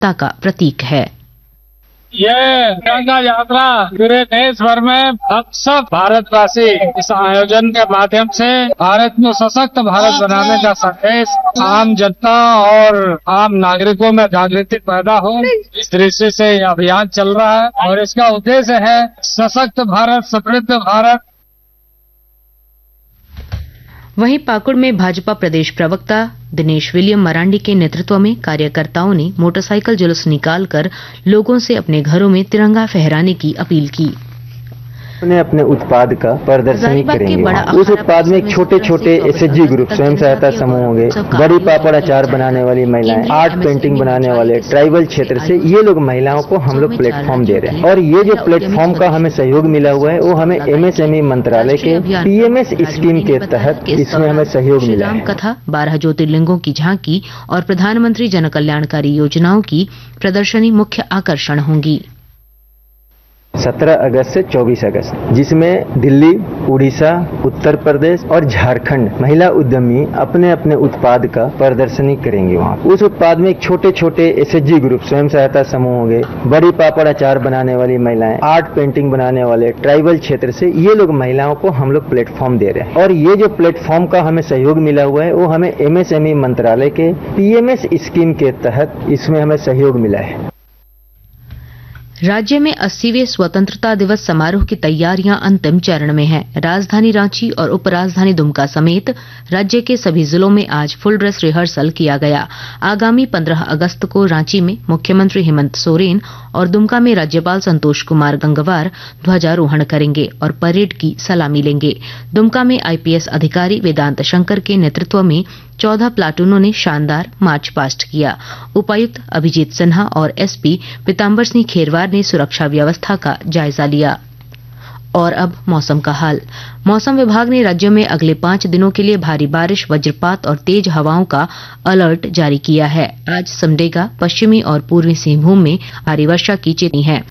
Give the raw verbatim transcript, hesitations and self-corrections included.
एकता का प्रतीक है। ये गंगा यात्रा पूरे देश भर में अब सब भारतवासी इस आयोजन के माध्यम से भारत में सशक्त भारत बनाने का संदेश आम जनता और आम नागरिकों में जागृति पैदा हो, इस दृष्टि से यह अभियान चल रहा है और इसका उद्देश्य है सशक्त भारत, समृद्ध भारत। वहीं पाकुड़ में भाजपा प्रदेश प्रवक्ता दिनेश विलियम मरांडी के नेतृत्व में कार्यकर्ताओं ने मोटरसाइकिल जुलूस निकालकर लोगों से अपने घरों में तिरंगा फहराने की अपील की। अपने अपने उत्पाद का प्रदर्शनी करेंगे। उस उत्पाद में छोटे छोटे एसएचजी ग्रुप, स्वयं सहायता समूह होंगे, बड़ी पापड़ अचार बनाने वाली महिलाएं, आर्ट पेंटिंग बनाने वाले, ट्राइबल क्षेत्र से ये लोग महिलाओं को हम लोग प्लेटफॉर्म दे रहे हैं। और ये जो प्लेटफॉर्म का हमें सहयोग मिला हुआ है वो हमें एमएसएमई मंत्रालय के पीएमएस स्कीम के तहत इसमें हमें सहयोग मिला है। कथा, बारह ज्योतिर्लिंगों की झांकी और प्रधानमंत्री जन कल्याणकारी योजनाओं की प्रदर्शनी मुख्य आकर्षण होंगी। सत्रह अगस्त से चौबीस अगस्त, जिसमें दिल्ली, उड़ीसा, उत्तर प्रदेश और झारखंड महिला उद्यमी अपने अपने उत्पाद का प्रदर्शनी करेंगे। वहाँ उस उत्पाद में छोटे छोटे एसएचजी ग्रुप, स्वयं सहायता समूह होंगे, बड़ी पापड़ अचार बनाने वाली महिलाएं, आर्ट पेंटिंग बनाने वाले, ट्राइबल क्षेत्र से ये लोग महिलाओं को हम लोग प्लेटफॉर्म दे रहे हैं। और ये जो प्लेटफॉर्म का हमें सहयोग मिला हुआ है वो हमें एमएसएमई मंत्रालय के पीएमएस स्कीम के तहत इसमें हमें सहयोग मिला है। राज्य में अस्सीवें स्वतंत्रता दिवस समारोह की तैयारियां अंतिम चरण में हैं। राजधानी रांची और उपराजधानी दुमका समेत राज्य के सभी जिलों में आज फुल ड्रेस रिहर्सल किया गया। आगामी पंद्रह अगस्त को रांची में मुख्यमंत्री हेमंत सोरेन और दुमका में राज्यपाल संतोष कुमार गंगवार ध्वजारोहण करेंगे और परेड की सलामी लेंगे। दुमका में आईपीएस अधिकारी वेदांत शंकर के नेतृत्व में चौदह प्लाटूनों ने शानदार मार्च पास्ट किया। उपायुक्त अभिजीत सिन्हा और एसपी पीताम्बर सिंह खेरवार ने सुरक्षा व्यवस्था का जायजा लिया। और अब मौसम का हाल। मौसम विभाग ने राज्य में अगले पांच दिनों के लिए भारी बारिश, वज्रपात और तेज हवाओं का अलर्ट जारी किया है। आज सिमडेगा, पश्चिमी और पूर्वी सिंहभूम में भारी वर्षा की चेतावनी है।